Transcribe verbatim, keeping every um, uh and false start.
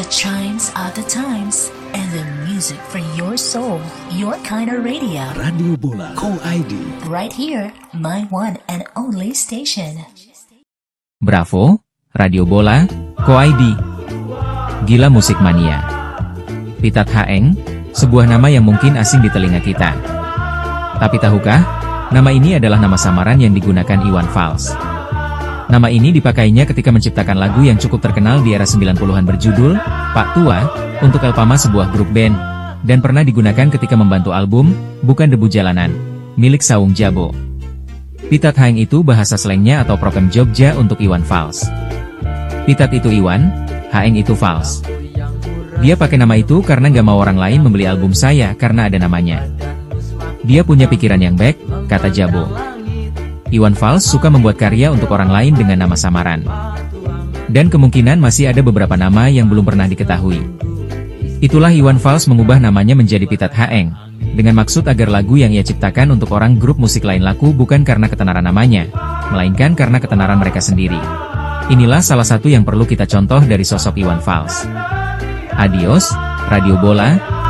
The chimes are the times, and the music for your soul, your kind of radio. Radio Bola Co I D. Right here, my one and only station. Bravo, Radio Bola, Co I D. Gila Musik Mania. Pitat Haeng, sebuah nama yang mungkin asing di telinga kita. Tapi tahukah, nama ini adalah nama samaran yang digunakan Iwan Fals. Nama ini dipakainya ketika menciptakan lagu yang cukup terkenal di era sembilan puluhan berjudul Pak Tua, untuk Elpama, sebuah grup band, dan pernah digunakan ketika membantu album Bukan Debu Jalanan, milik Saung Jabo. Pitat Haeng itu bahasa slangnya atau prokem Jogja untuk Iwan Fals. Pitat itu Iwan, Haeng itu Fals. Dia pakai nama itu karena gak mau orang lain membeli album saya karena ada namanya. Dia punya pikiran yang baik, kata Jabo. Iwan Fals suka membuat karya untuk orang lain dengan nama samaran. Dan kemungkinan masih ada beberapa nama yang belum pernah diketahui. Itulah Iwan Fals mengubah namanya menjadi Pitat Haeng, dengan maksud agar lagu yang ia ciptakan untuk orang grup musik lain laku bukan karena ketenaran namanya, melainkan karena ketenaran mereka sendiri. Inilah salah satu yang perlu kita contoh dari sosok Iwan Fals. Adios, Radio Bola.